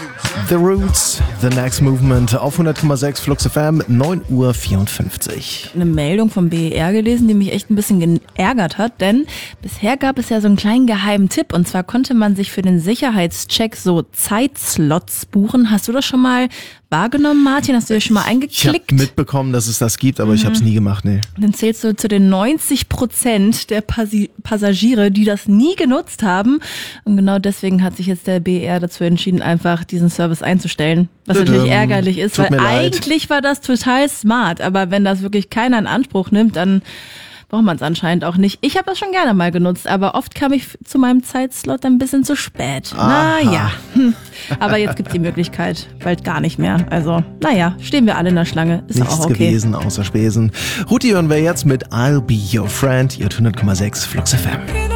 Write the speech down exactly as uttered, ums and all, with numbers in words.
The Roots, The Next Movement auf hundert Komma sechs Flux F M, neun Uhr vierundfünfzig. Eine Meldung vom B E R gelesen, die mich echt ein bisschen geärgert hat, denn bisher gab es ja so einen kleinen geheimen Tipp, und zwar konnte man sich für den Sicherheitscheck so Zeitslots buchen. Hast du das schon mal wahrgenommen, Martin? Hast du das schon mal eingeklickt? Ich habe mitbekommen, dass es das gibt, aber mhm. ich habe es nie gemacht, nee. Dann zählst du zu den neunzig Prozent der Passi- Passagiere, die das nie genutzt haben, und genau deswegen hat sich jetzt der B E R dazu entschieden, einfach diesen Service einzustellen, was Tüdüm. natürlich ärgerlich ist, Tut weil mir leid. eigentlich war das total smart, aber wenn das wirklich keiner in Anspruch nimmt, dann braucht man es anscheinend auch nicht. Ich habe das schon gerne mal genutzt, aber oft kam ich zu meinem Zeitslot ein bisschen zu spät. Aha. Naja, hm. aber jetzt gibt's die Möglichkeit, bald gar nicht mehr. Also, naja, stehen wir alle in der Schlange, ist Nichts auch okay. gewesen außer Spesen. Ruti hören wir jetzt mit I'll Be Your Friend, ihr hundert Komma sechs Flux F M.